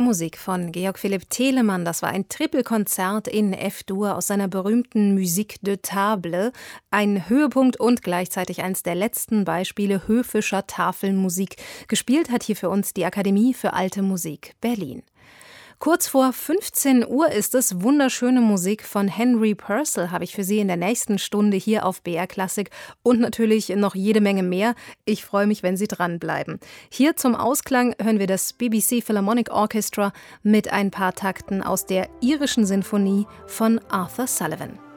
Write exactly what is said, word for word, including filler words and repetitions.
Musik von Georg Philipp Telemann. Das war ein Trippelkonzert in F-Dur aus seiner berühmten Musique de Table. Ein Höhepunkt und gleichzeitig eines der letzten Beispiele höfischer Tafelmusik. Gespielt hat hier für uns die Akademie für Alte Musik Berlin. Kurz vor fünfzehn Uhr ist es. Wunderschöne Musik von Henry Purcell habe ich für Sie in der nächsten Stunde hier auf B R Klassik und natürlich noch jede Menge mehr. Ich freue mich, wenn Sie dranbleiben. Hier zum Ausklang hören wir das B B C Philharmonic Orchestra mit ein paar Takten aus der irischen Sinfonie von Arthur Sullivan.